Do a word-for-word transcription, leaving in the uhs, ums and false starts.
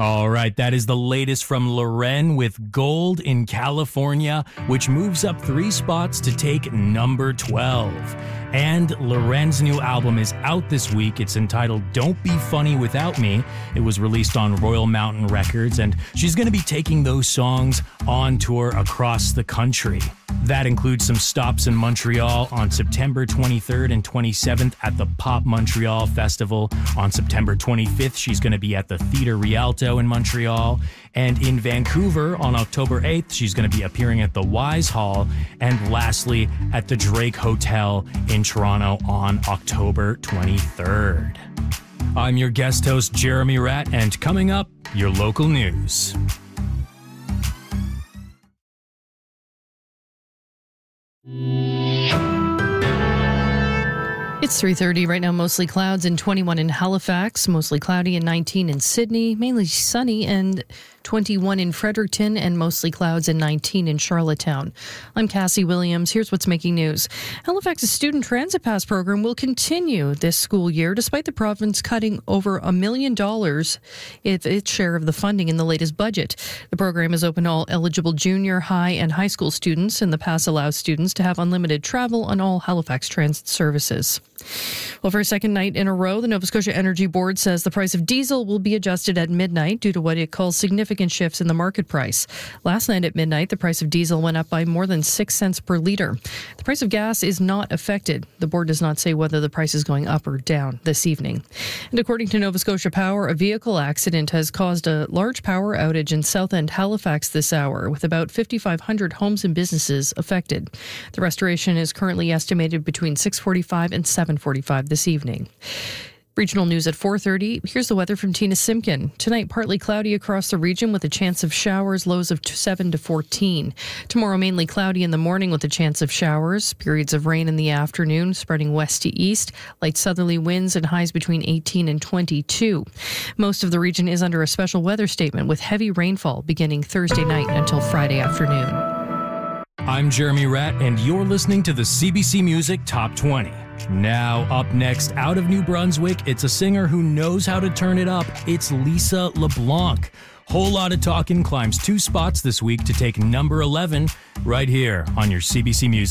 All right, that is the latest from Loren with Gold in California, which moves up three spots to take number twelve. And Loren's new album is out this week. It's entitled Don't Be Funny Without Me. It was released on Royal Mountain Records, and she's going to be taking those songs on tour across the country. That includes some stops in Montreal on September twenty-third and twenty-seventh at the Pop Montreal Festival. On September twenty-fifth, she's going to be at the Theatre Rialto in Montreal. And in Vancouver on October eighth, she's going to be appearing at the Wise Hall. And lastly, at the Drake Hotel in Toronto on October twenty-third. I'm your guest host, Jeremy Ratt, and coming up, your local news. It's three thirty right now, mostly clouds and twenty-one in Halifax, mostly cloudy and nineteen in Sydney, mainly sunny and twenty-one in Fredericton, and mostly clouds and nineteen in Charlottetown. I'm Cassie Williams. Here's what's making news. Halifax's Student Transit Pass program will continue this school year, despite the province cutting over a million dollars its its share of the funding in the latest budget. The program is open to all eligible junior, high, and high school students, and the pass allows students to have unlimited travel on all Halifax transit services. Well, for a second night in a row, the Nova Scotia Energy Board says the price of diesel will be adjusted at midnight due to what it calls significant shifts in the market price. Last night at midnight, the price of diesel went up by more than six cents per litre. The price of gas is not affected. The board does not say whether the price is going up or down this evening. And according to Nova Scotia Power, a vehicle accident has caused a large power outage in South End Halifax this hour, with about fifty-five hundred homes and businesses affected. The restoration is currently estimated between six forty-five and seven forty-five this evening. Regional news at four thirty. Here's the weather from Tina Simkin. Tonight, partly cloudy across the region with a chance of showers, lows of seven to fourteen. Tomorrow, mainly cloudy in the morning with a chance of showers, periods of rain in the afternoon, spreading west to east, light southerly winds and highs between eighteen and twenty-two. Most of the region is under a special weather statement with heavy rainfall beginning Thursday night until Friday afternoon. I'm Jeremy Ratt, and you're listening to the C B C Music Top twenty. Now, up next, out of New Brunswick, it's a singer who knows how to turn it up. It's Lisa LeBlanc. Whole Lot of Talkin' climbs two spots this week to take number eleven right here on your C B C Music.